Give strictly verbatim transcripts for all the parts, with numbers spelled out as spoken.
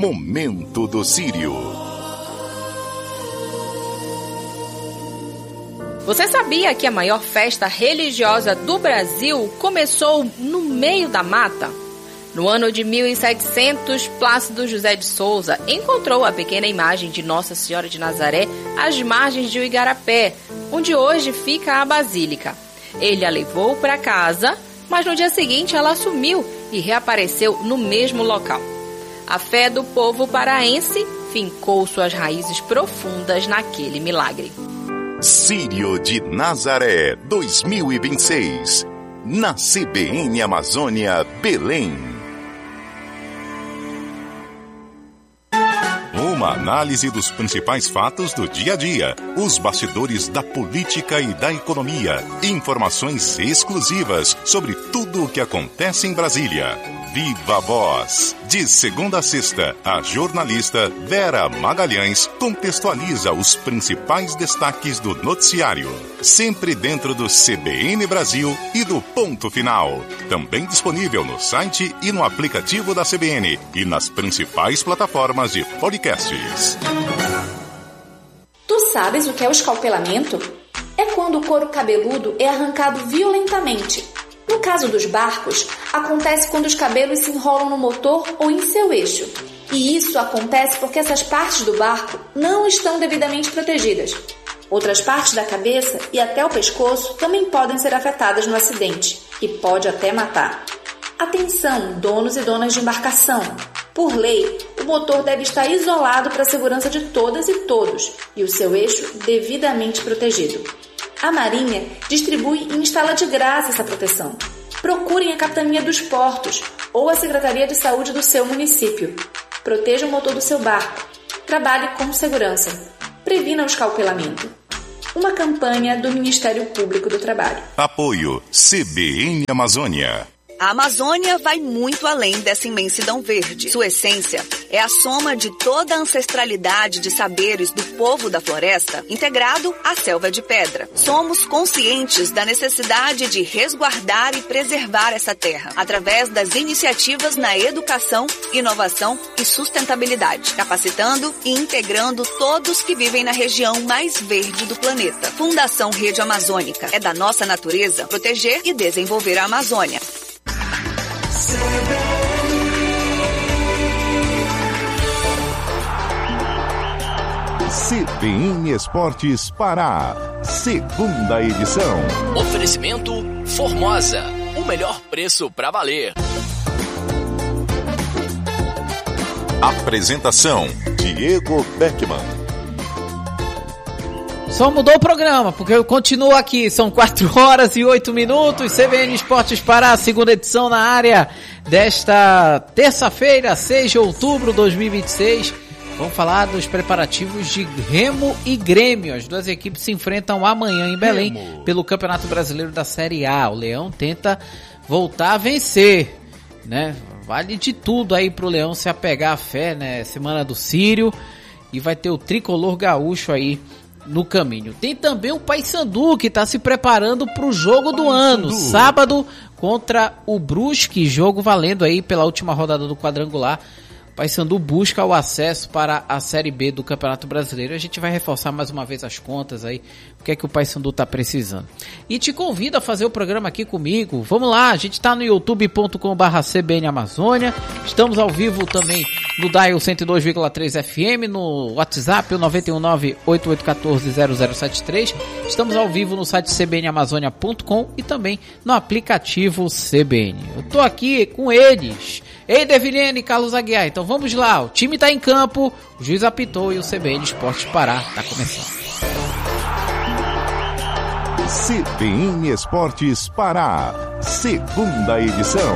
Momento do Sírio. Você sabia que a maior festa religiosa do Brasil começou no meio da mata? No ano de mil e setecentos, Plácido José de Souza encontrou a pequena imagem de Nossa Senhora de Nazaré às margens de Igarapé, onde hoje fica a Basílica. Ele a levou para casa, mas no dia seguinte ela sumiu e reapareceu no mesmo local. A fé do povo paraense fincou suas raízes profundas naquele milagre. Sírio de Nazaré dois mil e vinte e seis, na C B N Amazônia, Belém. Uma análise dos principais fatos do dia a dia, os bastidores da política e da economia, informações exclusivas sobre tudo o que acontece em Brasília. Viva a Voz! De segunda a sexta, a jornalista Vera Magalhães contextualiza os principais destaques do noticiário. Sempre dentro do C B N Brasil e do Ponto Final. Também disponível no site e no aplicativo da C B N e nas principais plataformas de podcasts. Tu sabes o que é o escalpelamento? É quando o couro cabeludo é arrancado violentamente. No caso dos barcos, acontece quando os cabelos se enrolam no motor ou em seu eixo. E isso acontece porque essas partes do barco não estão devidamente protegidas. Outras partes da cabeça e até o pescoço também podem ser afetadas no acidente, e pode até matar. Atenção, donos e donas de embarcação! Por lei, o motor deve estar isolado para a segurança de todas e todos, e o seu eixo devidamente protegido. A Marinha distribui e instala de graça essa proteção. Procurem a Capitania dos Portos ou a Secretaria de Saúde do seu município. Proteja o motor do seu barco. Trabalhe com segurança. Previna o escalpelamento. Uma campanha do Ministério Público do Trabalho. Apoio C B N Amazônia. A Amazônia vai muito além dessa imensidão verde. Sua essência é a soma de toda a ancestralidade de saberes do povo da floresta, integrado à selva de pedra. Somos conscientes da necessidade de resguardar e preservar essa terra, através das iniciativas na educação, inovação e sustentabilidade, capacitando e integrando todos que vivem na região mais verde do planeta. Fundação Rede Amazônica. É da nossa natureza proteger e desenvolver a Amazônia. C B N Esportes Pará, segunda edição. Oferecimento Formosa, o melhor preço pra valer. Apresentação, Diego Beckman. Só mudou o programa, porque eu continuo aqui. São quatro horas e oito minutos. C B N Esportes Pará, segunda edição na área desta terça-feira, seis de outubro de dois mil e vinte e seis. Vamos falar dos preparativos de Remo e Grêmio. As duas equipes se enfrentam amanhã em Belém Remo. Pelo Campeonato Brasileiro da Série A. O Leão tenta voltar a vencer, né? Vale de tudo aí pro Leão se apegar à fé, né? Semana do Sírio. E vai ter o tricolor gaúcho aí no caminho. Tem também o Paysandu, que está se preparando para o jogo do ano, sábado contra o Brusque, jogo valendo aí pela última rodada do quadrangular. O Paysandu busca o acesso para a Série B do Campeonato Brasileiro. A gente vai reforçar mais uma vez as contas aí, o que é que o Paysandu está precisando. E te convido a fazer o programa aqui comigo. Vamos lá, a gente está no youtube ponto com barra C B N Amazônia. Estamos ao vivo também no Dial cento e dois vírgula três F M, no WhatsApp, o nove um nove, oito oito um quatro, zero zero sete três. Estamos ao vivo no site c b n amazônia ponto com e também no aplicativo C B N. Eu tô aqui com eles, Eider Vilhena e Carlos Aguiar. Então vamos lá, o time tá em campo, o juiz apitou e o C B N Esportes Pará tá começando. C B N Esportes Pará, segunda edição.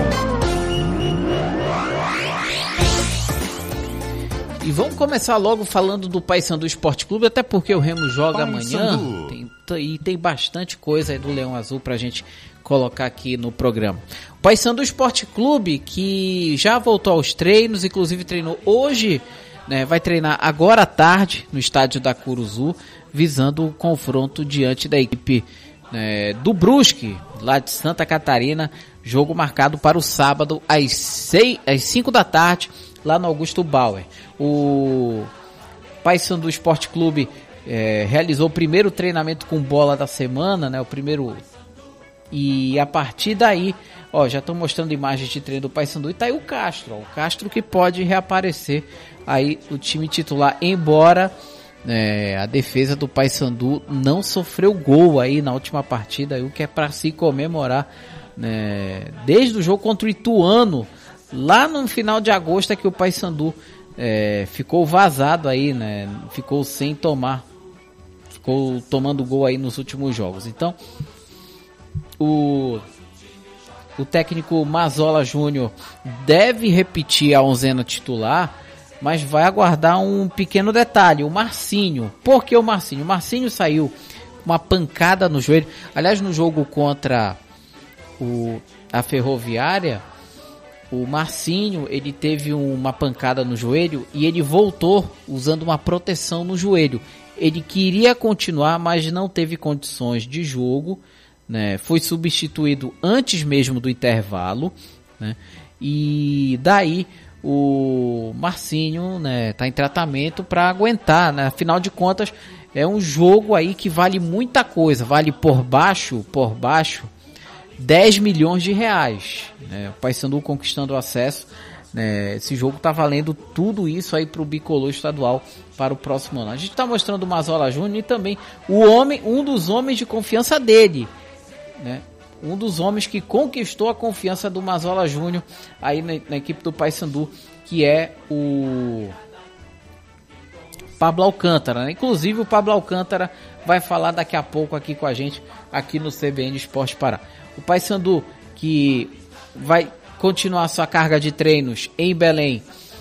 E vamos começar logo falando do Paysandu Esporte Clube, até porque o Remo joga amanhã tem, e tem bastante coisa aí do Leão Azul pra gente colocar aqui no programa. O Paysandu Esporte Clube, que já voltou aos treinos, inclusive treinou hoje, né, vai treinar agora à tarde no estádio da Curuzu, visando o confronto diante da equipe, né, do Brusque, lá de Santa Catarina, jogo marcado para o sábado às seis, às cinco da tarde, lá no Augusto Bauer. O Paysandu Esporte Clube é, realizou o primeiro treinamento com bola da semana, né? O primeiro... E a partir daí, ó, já estão mostrando imagens de treino do Paysandu e tá aí o Castro, ó, o Castro que pode reaparecer aí no time titular, embora é, a defesa do Paysandu não sofreu gol aí na última partida, aí, o que é para se comemorar, né? Desde o jogo contra o Ituano, lá no final de agosto é que o Paysandu é, ficou vazado aí, né? Ficou sem tomar, ficou tomando gol aí nos últimos jogos. Então O, o técnico Mazola Júnior deve repetir a onzena titular, mas vai aguardar um pequeno detalhe, o Marcinho. Por que o Marcinho? O Marcinho saiu com uma pancada no joelho. Aliás, no jogo contra o, a Ferroviária, o Marcinho ele teve uma pancada no joelho e ele voltou usando uma proteção no joelho. Ele queria continuar, mas não teve condições de jogo, né? Foi substituído antes mesmo do intervalo, né? E daí o Marcinho, né, tá em tratamento para aguentar, né? Afinal de contas é um jogo aí que vale muita coisa, vale por baixo, por baixo dez milhões de reais, né? O Paysandu conquistando o acesso, né? Esse jogo tá valendo tudo isso aí pro bicolor estadual para o próximo ano. A gente tá mostrando o Mazola Júnior e também o homem, um dos homens de confiança dele, né? Um dos homens que conquistou a confiança do Mazola Júnior aí na, na equipe do Paysandu, que é o Pablo Alcântara, né? Inclusive o Pablo Alcântara vai falar daqui a pouco aqui com a gente, aqui no C B N Esporte Pará. O Paysandu que vai continuar sua carga de treinos em Belém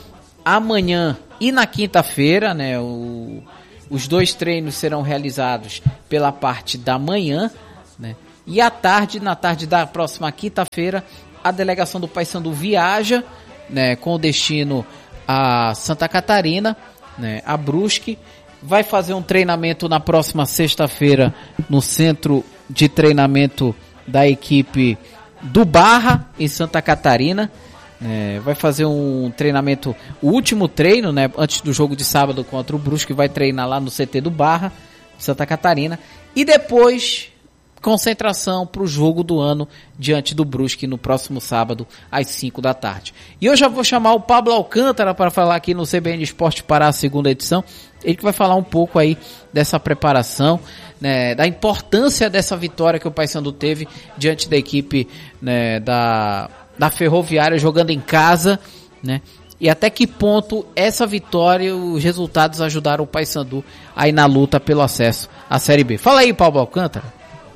amanhã e na quinta-feira, né? O, os dois treinos serão realizados pela parte da manhã, né? E à tarde, na tarde da próxima quinta-feira, a delegação do Paysandu viaja, né, com destino a Santa Catarina, né, a Brusque. Vai fazer um treinamento na próxima sexta-feira no centro de treinamento da equipe do Barra, em Santa Catarina. É, vai fazer um treinamento, o último treino, né, antes do jogo de sábado contra o Brusque, vai treinar lá no C T do Barra, Santa Catarina. E depois... concentração para o jogo do ano diante do Brusque no próximo sábado às cinco da tarde. E eu já vou chamar o Pablo Alcântara para falar aqui no C B N Esporte Pará, a segunda edição. Ele que vai falar um pouco aí dessa preparação, né, da importância dessa vitória que o Paysandu teve diante da equipe, né, da, da Ferroviária jogando em casa, né, e até que ponto essa vitória e os resultados ajudaram o Paysandu aí na luta pelo acesso à Série B. Fala aí, Pablo Alcântara.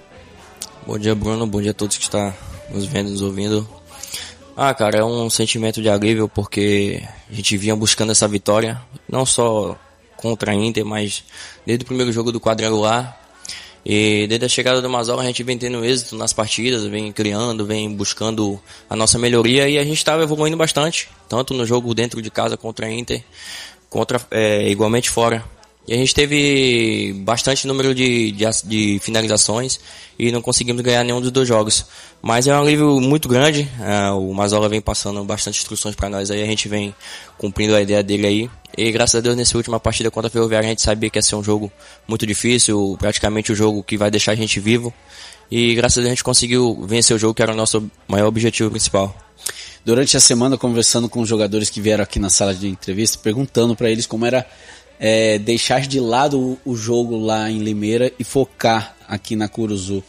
Bom dia, Bruno. Bom dia a todos que estão nos vendo e nos ouvindo. Ah, cara, é um sentimento de alívio porque a gente vinha buscando essa vitória, não só contra a Inter, mas desde o primeiro jogo do quadrangular. E desde a chegada do Mazola a gente vem tendo êxito nas partidas, vem criando, vem buscando a nossa melhoria e a gente estava evoluindo bastante, tanto no jogo dentro de casa contra a Inter, contra, é, igualmente fora. E a gente teve bastante número de, de, de finalizações e não conseguimos ganhar nenhum dos dois jogos. Mas é um alívio muito grande, uh, o Mazola vem passando bastante instruções para nós aí, a gente vem cumprindo a ideia dele aí. E graças a Deus nessa última partida contra a Ferroviária a gente sabia que ia ser um jogo muito difícil, praticamente o jogo que vai deixar a gente vivo. E graças a Deus a gente conseguiu vencer o jogo, que era o nosso maior objetivo principal. Durante a semana, conversando com os jogadores que vieram aqui na sala de entrevista, perguntando para eles como era É, deixar de lado o, o jogo lá em Limeira e focar aqui na Curuzu.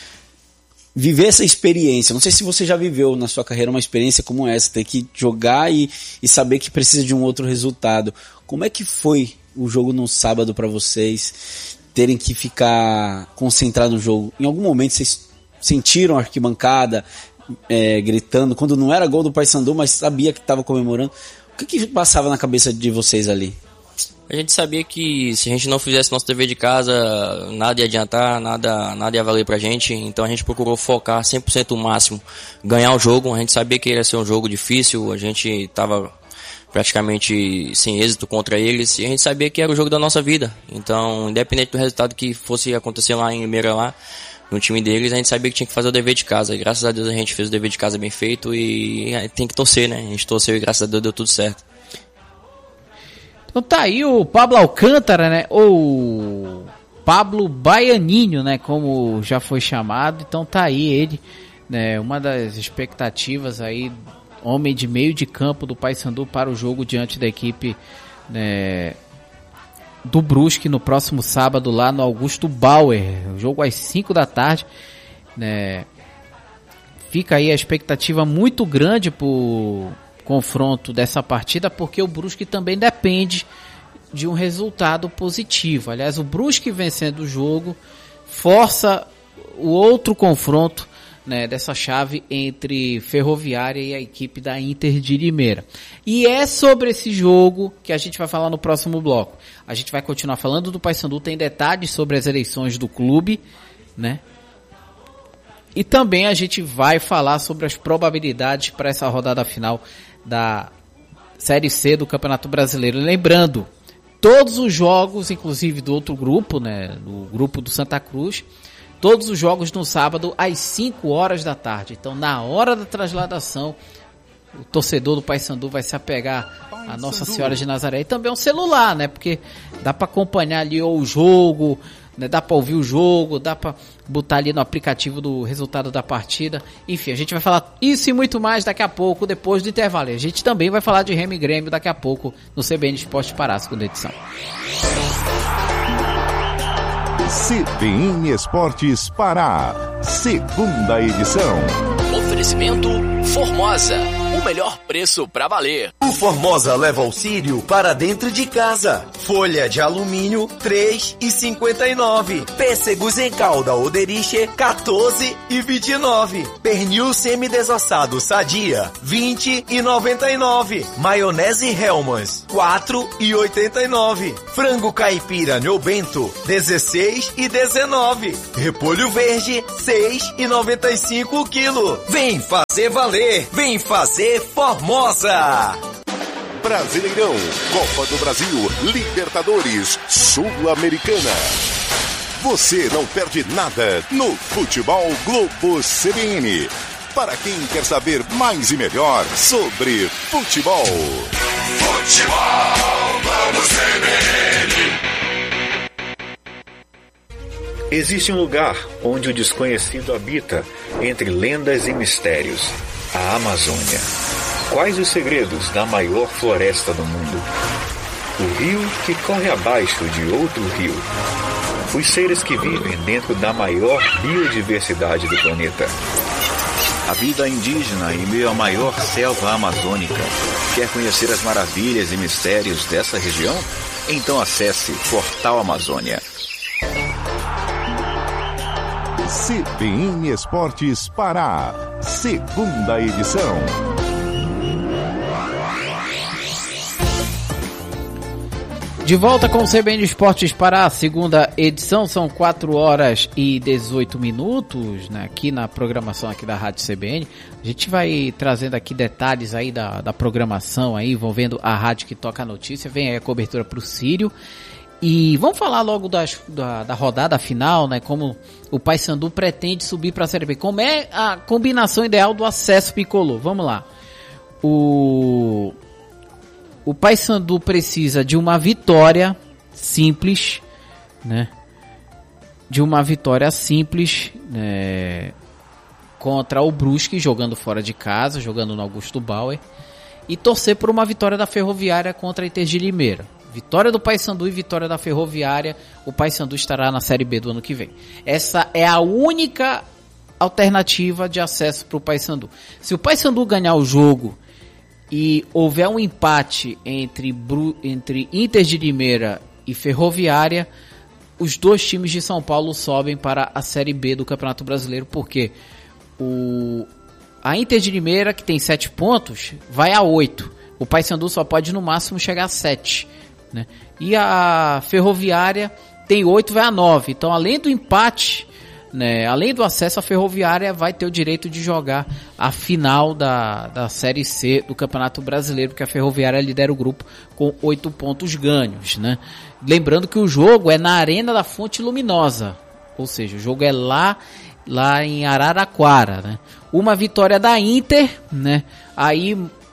Viver essa experiência, não sei se você já viveu na sua carreira uma experiência como essa, ter que jogar e, e saber que precisa de um outro resultado. Como é que foi o jogo no sábado para vocês terem que ficar concentrados no jogo? Em algum momento vocês sentiram a arquibancada é, gritando, quando não era gol do Paysandu, mas sabia que estava comemorando? O que, que passava na cabeça de vocês ali? A gente sabia que se a gente não fizesse nosso dever de casa, nada ia adiantar, nada, nada ia valer pra gente. Então a gente procurou focar cem por cento o máximo, ganhar o jogo. A gente sabia que ia ser um jogo difícil, a gente tava praticamente sem êxito contra eles. E a gente sabia que era o jogo da nossa vida. Então, independente do resultado que fosse acontecer lá em Limeira, lá no time deles, a gente sabia que tinha que fazer o dever de casa. E graças a Deus a gente fez o dever de casa bem feito e tem que torcer, né? A gente torceu e graças a Deus deu tudo certo. Então tá aí o Pablo Alcântara, né? Ou Pablo Baianinho, né? Como já foi chamado. Então tá aí ele, né? Uma das expectativas aí, homem de meio de campo do Paysandu para o jogo diante da equipe, né, do Brusque no próximo sábado lá no Augusto Bauer. O jogo às cinco da tarde, né? Fica aí a expectativa muito grande por confronto dessa partida, porque o Brusque também depende de um resultado positivo. Aliás, o Brusque vencendo o jogo força o outro confronto, né, dessa chave entre Ferroviária e a equipe da Inter de Limeira. E é sobre esse jogo que a gente vai falar no próximo bloco. A gente vai continuar falando do Paysandu, tem detalhes sobre as eleições do clube, né? E também a gente vai falar sobre as probabilidades para essa rodada final da Série C do Campeonato Brasileiro. Lembrando, todos os jogos, inclusive do outro grupo, né, do grupo do Santa Cruz, todos os jogos no sábado às cinco horas da tarde. Então, na hora da transladação, o torcedor do Paysandu vai se apegar a Nossa Senhora de Nazaré. E também um celular, né? Porque dá para acompanhar ali o jogo, né? Dá para ouvir o jogo, dá para botar ali no aplicativo do resultado da partida. Enfim, a gente vai falar isso e muito mais daqui a pouco, depois do intervalo. E a gente também vai falar de Remo e Grêmio daqui a pouco no C B N Esporte Pará, segunda edição. C B N Esportes Pará, segunda edição. Oferecimento Formosa, o melhor preço pra valer. O Formosa leva auxílio para dentro de casa. Folha de alumínio, três e cinquenta e nove. Pêssegos em calda Oderich, quatorze e vinte e nove. Pernil semi-desossado Sadia, vinte e noventa e nove. Maionese Hellmann's, quatro e oitenta e nove. Frango caipira Neo Bento, dezesseis e dezenove. Repolho verde, seis e noventa e cinco o quilo. Vem fazer valer, vem fazer Formosa. Brasileirão, Copa do Brasil, Libertadores, Sul-Americana. Você não perde nada no Futebol Globo C B N. Para quem quer saber mais e melhor sobre futebol. Futebol Globo C B N. Existe um lugar onde o desconhecido habita, entre lendas e mistérios, a Amazônia. Quais os segredos da maior floresta do mundo? O rio que corre abaixo de outro rio. Os seres que vivem dentro da maior biodiversidade do planeta. A vida indígena em meio à maior selva amazônica. Quer conhecer as maravilhas e mistérios dessa região? Então acesse Portal Amazônia. C B N Esportes Pará, segunda edição. De volta com o C B N Esportes Pará, segunda edição, são quatro horas e dezoito minutos, né, aqui na programação aqui da Rádio C B N. A gente vai trazendo aqui detalhes aí da, da programação aí, envolvendo a rádio que toca a notícia. Vem aí a cobertura pro Sírio. E vamos falar logo das, da, da rodada final, né? Como o Paysandu pretende subir para a Série B. Como é a combinação ideal do acesso bicolor? Vamos lá. O, o Paysandu precisa de uma vitória simples, né? De uma vitória simples, né? Contra o Brusque, jogando fora de casa, jogando no Augusto Bauer. E torcer por uma vitória da Ferroviária contra a Inter de Limeira. Vitória do Paysandu e vitória da Ferroviária, o Paysandu estará na Série B do ano que vem. Essa é a única alternativa de acesso para o Paysandu. Se o Paysandu ganhar o jogo e houver um empate entre, Bru, entre Inter de Limeira e Ferroviária, os dois times de São Paulo sobem para a Série B do Campeonato Brasileiro, porque o, a Inter de Limeira, que tem sete pontos, vai a oito. O Paysandu só pode no máximo chegar a sete. Né? E a Ferroviária tem oito, vai a nove. Então, além do empate, né, além do acesso, a Ferroviária vai ter o direito de jogar a final da, da Série C do Campeonato Brasileiro, porque a Ferroviária lidera o grupo com oito pontos ganhos. Né? Lembrando que o jogo é na Arena da Fonte Luminosa, ou seja, o jogo é lá, lá em Araraquara. Né? Uma vitória da Inter, né? Aí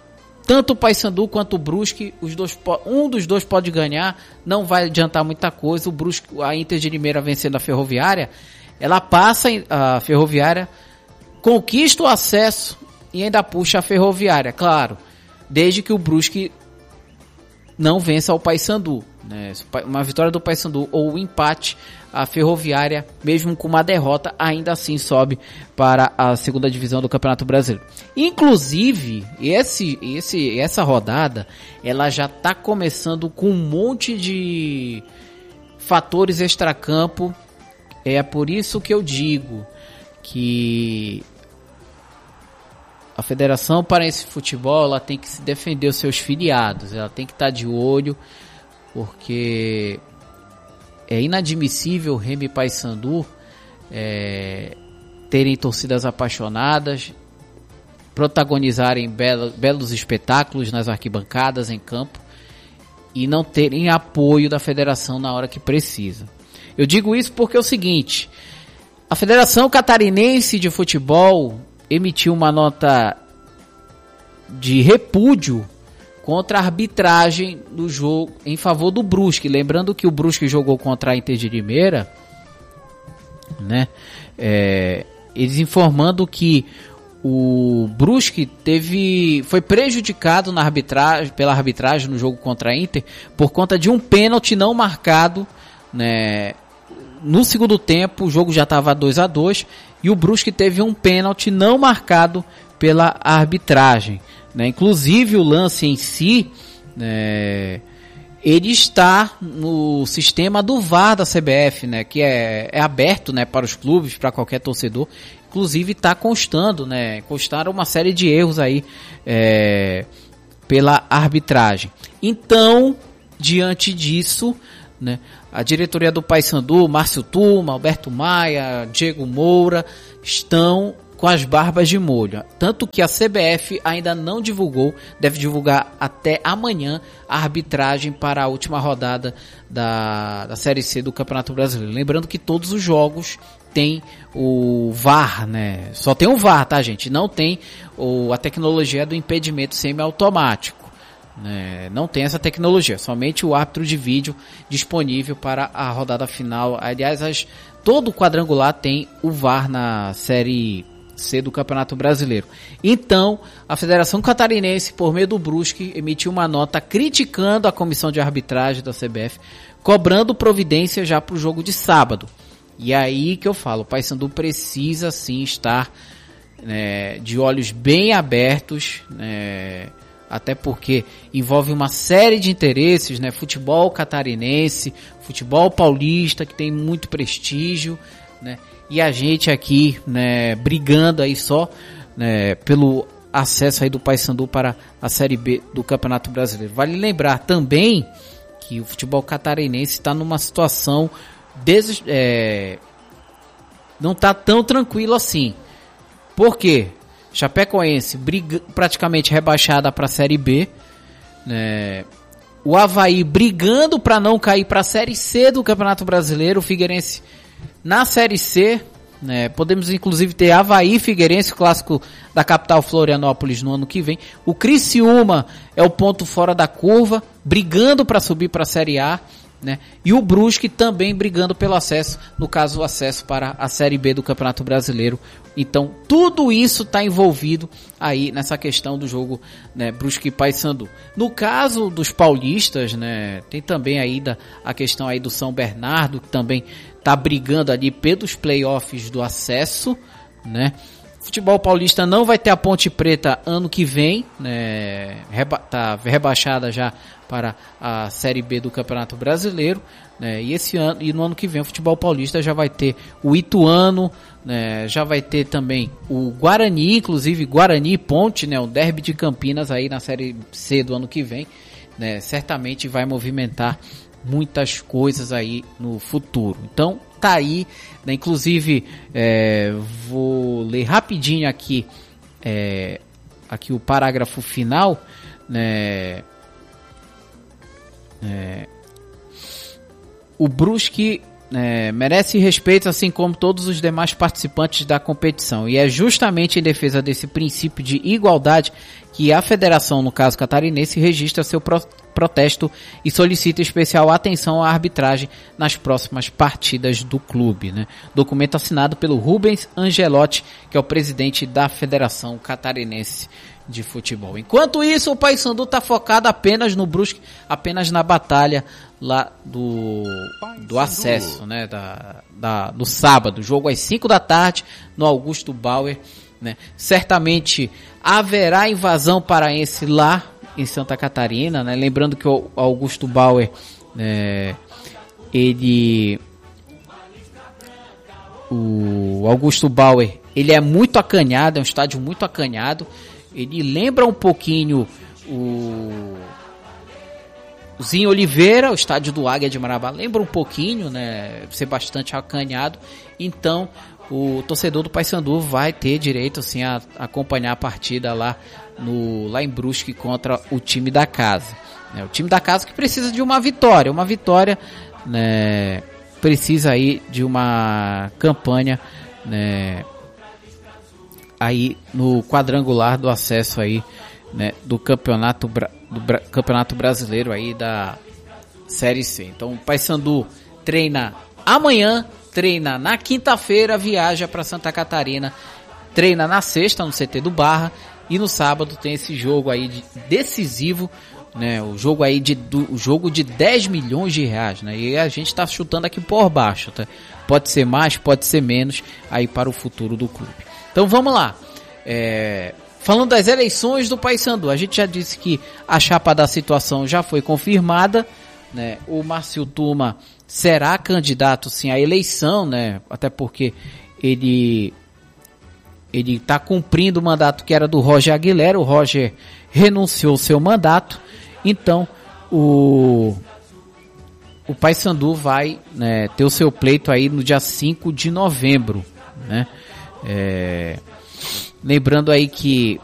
tanto o Paysandu quanto o Brusque, os dois, um dos dois pode ganhar, não vai adiantar muita coisa. O Brusque, a Inter de Limeira vencendo a Ferroviária, ela passa a Ferroviária, conquista o acesso e ainda puxa a Ferroviária, claro, desde que o Brusque não vença o Paysandu, né? Uma vitória do Paysandu ou um empate, a Ferroviária, mesmo com uma derrota, ainda assim sobe para a segunda divisão do Campeonato Brasileiro. Inclusive, esse, esse, essa rodada, ela já está começando com um monte de fatores extracampo. É por isso que eu digo que a Federação Paraense de Futebol, ela tem que se defender os seus filiados, ela tem que estar de olho, porque é inadmissível o Remy e Paysandu é, terem torcidas apaixonadas, protagonizarem belo, belos espetáculos nas arquibancadas, em campo, e não terem apoio da federação na hora que precisa. Eu digo isso porque é o seguinte: a Federação Catarinense de Futebol emitiu uma nota de repúdio contra a arbitragem do jogo em favor do Brusque. Lembrando que o Brusque jogou contra a Inter de Limeira, né? É, eles informando que o Brusque teve, foi prejudicado na arbitragem, pela arbitragem no jogo contra a Inter por conta de um pênalti não marcado, né? No segundo tempo, o jogo já estava dois a dois e o Brusque teve um pênalti não marcado pela arbitragem, né? Inclusive o lance em si, né, ele está no sistema do V A R da C B F, né, que é, é aberto, né, para os clubes, para qualquer torcedor. Inclusive está constando, né, constaram uma série de erros aí é, pela arbitragem. Então, diante disso, né, a diretoria do Paysandu, Márcio Turma, Alberto Maia, Diego Moura, estão com as barbas de molho. Tanto que a C B F ainda não divulgou, deve divulgar até amanhã, a arbitragem para a última rodada da, da Série C do Campeonato Brasileiro. Lembrando que todos os jogos tem o V A R, né? Só tem o V A R, tá, gente? Não tem o, a tecnologia do impedimento semiautomático. É, não tem essa tecnologia, somente o árbitro de vídeo disponível para a rodada final. Aliás, as, todo o quadrangular tem o V A R na Série C do Campeonato Brasileiro. Então, a Federação Catarinense, por meio do Brusque, emitiu uma nota criticando a comissão de arbitragem da C B F, cobrando providência já para o jogo de sábado. E aí que eu falo, o Paysandu precisa sim estar, né, de olhos bem abertos, né, até porque envolve uma série de interesses, né? Futebol catarinense, futebol paulista, que tem muito prestígio, né? E a gente aqui, né, brigando aí só, né, pelo acesso aí do Paysandu para a Série B do Campeonato Brasileiro. Vale lembrar também que o futebol catarinense está numa situação des, é, não está tão tranquilo assim. Por quê? Chapecoense briga, praticamente rebaixada para a Série B, né? O Avaí brigando para não cair para a Série C do Campeonato Brasileiro, o Figueirense na Série C, né? Podemos inclusive ter Avaí e Figueirense, o clássico da capital Florianópolis no ano que vem. O Criciúma é o ponto fora da curva, brigando para subir para a Série A, né? E o Brusque também brigando pelo acesso, no caso o acesso para a Série B do Campeonato Brasileiro. Então tudo isso está envolvido aí nessa questão do jogo, né, Brusque e Paysandu. No caso dos paulistas, né, tem também aí da, a questão aí do São Bernardo, que também está brigando ali pelos playoffs do acesso, né? Futebol paulista não vai ter a Ponte Preta ano que vem, né? Reba- tá rebaixada já para a Série B do Campeonato Brasileiro, né? E esse ano e no ano que vem o futebol paulista já vai ter o Ituano, né? Já vai ter também o Guarani, inclusive Guarani e Ponte, né? O derby de Campinas aí na Série C do ano que vem, né? Certamente vai movimentar muitas coisas aí no futuro. Então tá aí, né? Inclusive é, vou ler rapidinho aqui é, aqui o parágrafo final, né? É, o Brusque é, merece respeito, assim como todos os demais participantes da competição. E é justamente em defesa desse princípio de igualdade que a federação, no caso catarinense, registra seu pro- protesto e solicita especial atenção à arbitragem nas próximas partidas do clube, né? Documento assinado pelo Rubens Angelotti, que é o presidente da Federação Catarinense de Futebol. Enquanto isso, o Paysandu está focado apenas no Brusque, apenas na batalha lá do, do acesso, né, da, da, do sábado, jogo às cinco da tarde no Augusto Bauer, né? Certamente haverá invasão paraense lá em Santa Catarina, né? Lembrando que o Augusto Bauer, é, ele o Augusto Bauer, ele é muito acanhado, é um estádio muito acanhado. Ele lembra um pouquinho o, o Zinho Oliveira, o estádio do Águia de Marabá, lembra um pouquinho, né, ser bastante acanhado. Então, o torcedor do Paysandu vai ter direito, assim, a, a acompanhar a partida lá, no, lá em Brusque contra o time da casa. É, o time da casa que precisa de uma vitória, uma vitória, né, precisa aí de uma campanha, né, aí no quadrangular do acesso aí, né, do campeonato do Bra- campeonato brasileiro aí da Série C. Então o Paysandu treina amanhã, treina na quinta-feira, viaja para Santa Catarina, treina na sexta no C T do Barra e no sábado tem esse jogo aí de, decisivo, né, o jogo aí de do, o jogo de dez milhões de reais, né? E a gente tá chutando aqui por baixo, tá? Pode ser mais, pode ser menos aí para o futuro do clube. Então vamos lá, é, falando das eleições do Paysandu, a gente já disse que a chapa da situação já foi confirmada, né? O Márcio Tuma será candidato sim à eleição, né? Até porque ele ele está cumprindo o mandato que era do Roger Aguilera, o Roger renunciou ao seu mandato, então o, o Paysandu vai, né, ter o seu pleito aí no dia cinco de novembro, né? É, lembrando aí que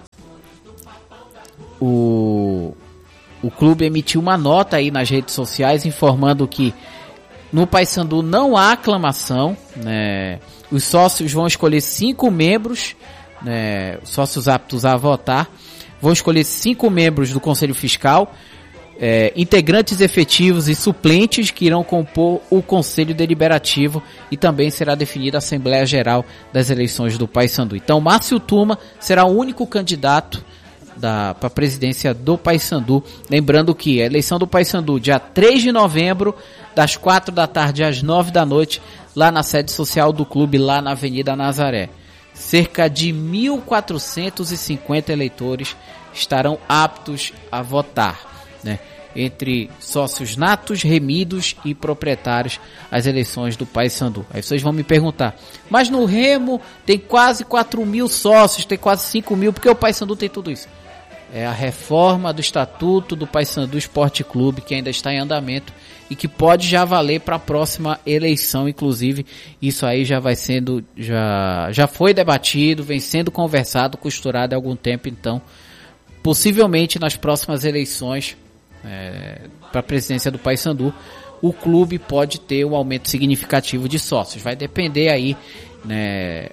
o, o clube emitiu uma nota aí nas redes sociais informando que no Paysandu não há aclamação, né? Os sócios vão escolher cinco membros, né, sócios aptos a votar, vão escolher cinco membros do Conselho Fiscal, é, integrantes efetivos e suplentes que irão compor o Conselho Deliberativo e também será definida a Assembleia Geral das eleições do Paysandu. Então, Márcio Tuma será o único candidato para a presidência do Paysandu. Lembrando que a eleição do Paysandu, dia três de novembro, das quatro da tarde às nove da noite, lá na sede social do clube, lá na Avenida Nazaré. Cerca de mil quatrocentos e cinquenta eleitores estarão aptos a votar, né? Entre sócios natos, remidos e proprietários, as eleições do Paysandu. Aí vocês vão me perguntar, mas no Remo tem quase quatro mil sócios, tem quase cinco mil, porque o Paysandu tem tudo isso? É a reforma do estatuto do Paysandu Esporte Clube, que ainda está em andamento e que pode já valer para a próxima eleição, inclusive. Isso aí já vai sendo, já, já foi debatido, vem sendo conversado, costurado há algum tempo. Então, possivelmente nas próximas eleições, é, para a presidência do Paysandu, o clube pode ter um aumento significativo de sócios. Vai depender aí, né,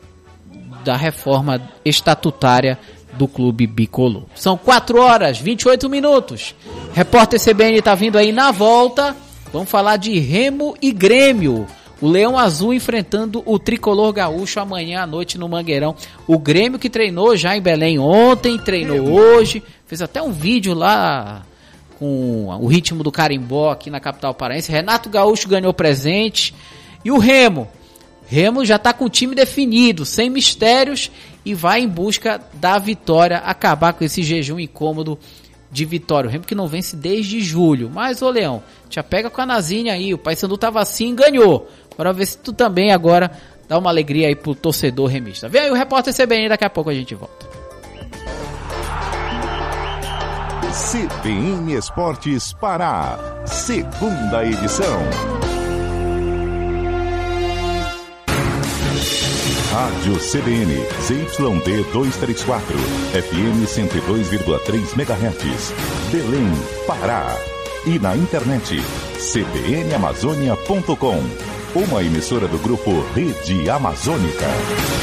da reforma estatutária do clube bicolor. São quatro horas e vinte e oito minutos. Repórter C B N está vindo aí na volta. Vamos falar de Remo e Grêmio. O Leão Azul enfrentando o Tricolor Gaúcho amanhã à noite no Mangueirão. O Grêmio que treinou já em Belém ontem, treinou hoje. Fez até um vídeo lá com o ritmo do carimbó aqui na capital paraense. Renato Gaúcho ganhou presente. E o Remo? Remo já está com o time definido, sem mistérios, e vai em busca da vitória, acabar com esse jejum incômodo de vitória. O Remo que não vence desde julho. Mas, ô Leão, já pega com a Nazinha aí. O Paysandu tava assim e ganhou. Bora ver se tu também agora dá uma alegria aí pro torcedor remista. Vem aí o repórter C B N, daqui a pouco a gente volta. C B N Esportes Pará, segunda edição. Rádio C B N, Z Y D duzentos e trinta e quatro, F M cento e dois vírgula três megahertz, Belém, Pará. E na internet, c b n amazônia ponto com. uma emissora do grupo Rede Amazônica.